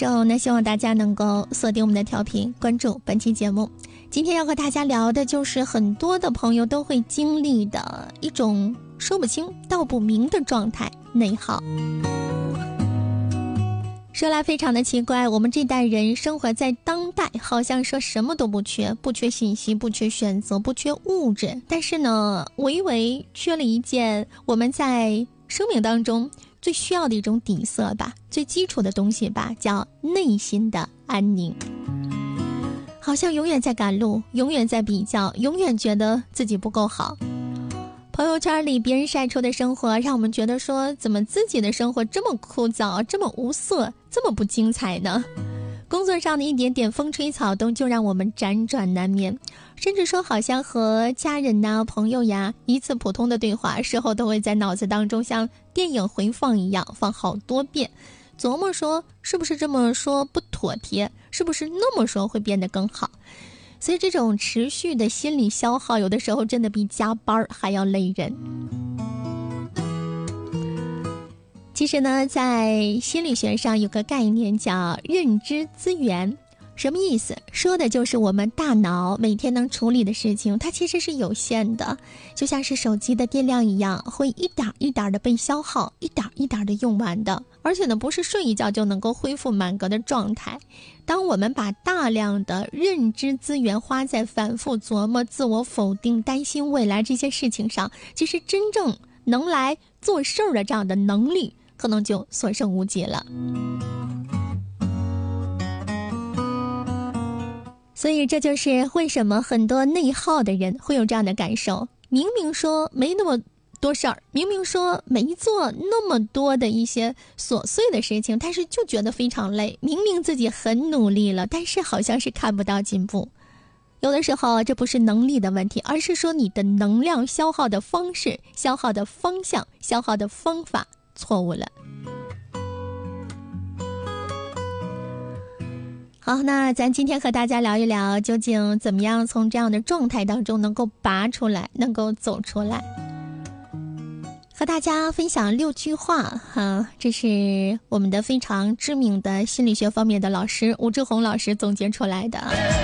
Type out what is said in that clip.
时候呢，希望大家能够锁定我们的调频，关注本期节目。今天要和大家聊的就是很多的朋友都会经历的一种说不清道不明的状态，内耗。说来非常的奇怪，我们这代人生活在当代，好像说什么都不缺，不缺信息，不缺选择，不缺物质，但是呢，唯缺了一件我们在生命当中最需要的一种底色吧，最基础的东西吧，叫内心的安宁。好像永远在赶路，永远在比较，永远觉得自己不够好。朋友圈里别人晒出的生活，让我们觉得说，怎么自己的生活这么枯燥，这么无色，这么不精彩呢？工作上的一点点风吹草动就让我们辗转难眠，甚至说好像和家人呐、朋友呀，一次普通的对话，事后都会在脑子当中像电影回放一样放好多遍，琢磨说是不是这么说不妥帖，是不是那么说会变得更好。所以这种持续的心理消耗，有的时候真的比加班还要累人。其实呢，在心理学上有个概念叫认知资源。什么意思？说的就是我们大脑每天能处理的事情，它其实是有限的，就像是手机的电量一样，会一点一点的被消耗，一点一点的用完的。而且呢，不是睡一觉就能够恢复满格的状态。当我们把大量的认知资源花在反复琢磨、自我否定、担心未来这些事情上，其实真正能来做事儿的这样的能力，可能就所剩无几了。所以这就是为什么很多内耗的人会有这样的感受，明明说没那么多事儿，明明说没做那么多的一些琐碎的事情，但是就觉得非常累，明明自己很努力了，但是好像是看不到进步。有的时候这不是能力的问题，而是说你的能量消耗的方式、消耗的方向、消耗的方法错误了。好，那咱今天和大家聊一聊，究竟怎么样从这样的状态当中能够拔出来，能够走出来。和大家分享6句话哈，这是我们的非常知名的心理学方面的老师吴志红老师总结出来的。